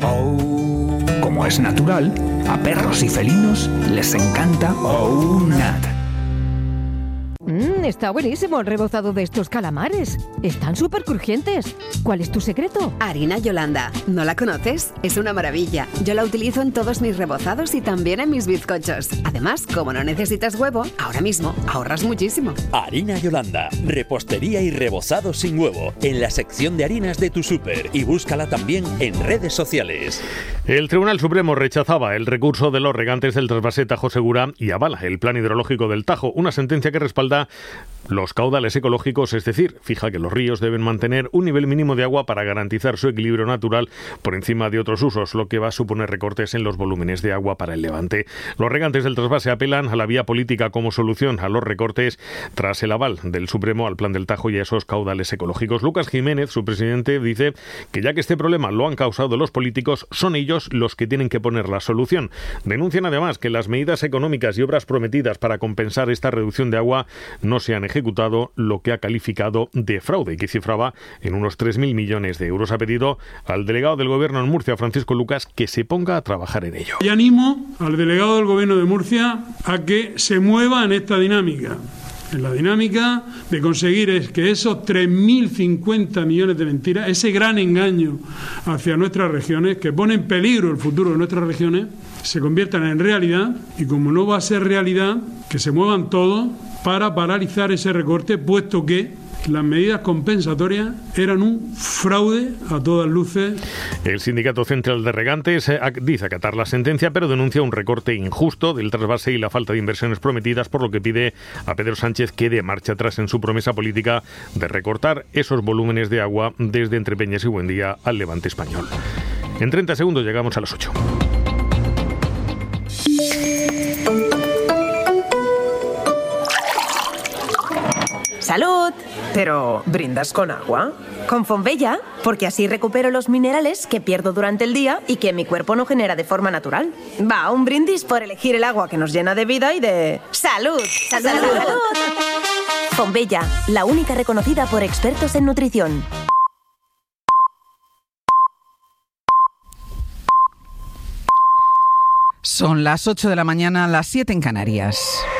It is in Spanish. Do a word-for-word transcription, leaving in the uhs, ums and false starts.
Oh. Como es natural, a perros y felinos les encanta OUNAT. Mmm, está buenísimo el rebozado de estos calamares. Están súper crujientes. ¿Cuál es tu secreto? Harina Yolanda. ¿No la conoces? Es una maravilla. Yo la utilizo en todos mis rebozados y también en mis bizcochos. Además, como no necesitas huevo, ahora mismo ahorras muchísimo. Harina Yolanda. Repostería y rebozado sin huevo. En la sección de harinas de tu súper. Y búscala también en redes sociales. El Tribunal Supremo rechazaba el recurso de los regantes del trasvase Tajo Segura y avala el plan hidrológico del Tajo, una sentencia que respalda los caudales ecológicos, es decir, fija que los ríos deben mantener un nivel mínimo de agua para garantizar su equilibrio natural por encima de otros usos, lo que va a suponer recortes en los volúmenes de agua para el Levante. Los regantes del trasvase apelan a la vía política como solución a los recortes tras el aval del Supremo al plan del Tajo y a esos caudales ecológicos. Lucas Jiménez, su presidente, dice que ya que este problema lo han causado los políticos, son ellos los que tienen que poner la solución. Denuncian además que las medidas económicas y obras prometidas para compensar esta reducción de agua no se han ejecutado, lo que ha calificado de fraude y que cifraba en unos tres mil millones de euros. Ha pedido al delegado del Gobierno en Murcia, Francisco Lucas, que se ponga a trabajar en ello. Y animo al delegado del Gobierno de Murcia a que se mueva en esta dinámica. En la dinámica de conseguir es que esos tres mil cincuenta millones de mentiras, ese gran engaño hacia nuestras regiones, que pone en peligro el futuro de nuestras regiones, se conviertan en realidad, y como no va a ser realidad, que se muevan todos para paralizar ese recorte, puesto que las medidas compensatorias eran un fraude a todas luces. El Sindicato Central de Regantes dice acatar la sentencia, pero denuncia un recorte injusto del trasvase y la falta de inversiones prometidas, por lo que pide a Pedro Sánchez que dé marcha atrás en su promesa política de recortar esos volúmenes de agua desde Entrepeñas y Buendía al Levante español. En treinta segundos llegamos a las ocho. ¡Salud! Pero, ¿brindas con agua? Con Fonbella, porque así recupero los minerales que pierdo durante el día y que mi cuerpo no genera de forma natural. Va, un brindis por elegir el agua que nos llena de vida y de... ¡Salud! ¡Salud! ¡Salud! ¡Salud! Fonbella, la única reconocida por expertos en nutrición. Son las ocho de la mañana, las siete en Canarias.